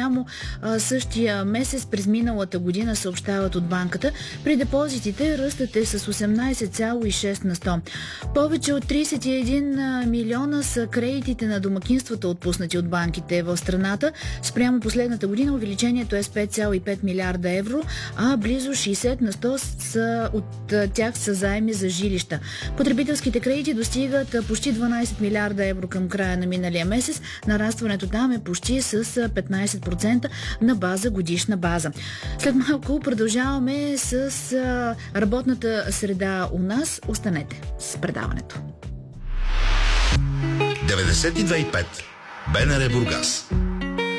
спрямо същия месец през миналата година, съобщават от банката. При депозитите ръстът е с 18,6 на 100. Повече от 31 милиона са кредитите на домакинствата, отпуснати от банките в страната. Спрямо последната година увеличението е с 5,5 милиарда евро, а близо 60 на 100 от тях са заеми за жилища. Потребителските кредити достигат почти 12 милиарда евро към края на миналия месец. Нарастването там е почти с 15% на годишна база. След малко продължаваме с работната среда у нас. Останете с предаването. 92,5 БНР Бургас.